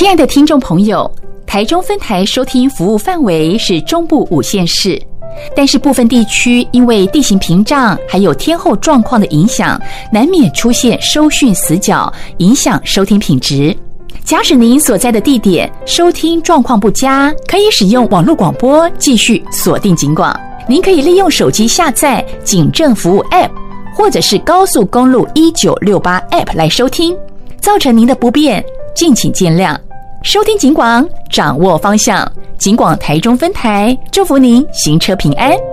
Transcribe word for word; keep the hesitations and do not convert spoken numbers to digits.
亲爱的听众朋友，台中分台收听服务范围是中部五县市，但是部分地区因为地形屏障还有天候状况的影响，难免出现收讯死角，影响收听品质。假使您所在的地点收听状况不佳，可以使用网络广播继续锁定警广。您可以利用手机下载警政服务 App 或者是高速公路一九六八 App 来收听，造成您的不便敬请见谅。收听警广，掌握方向，警广台中分台，祝福您行车平安。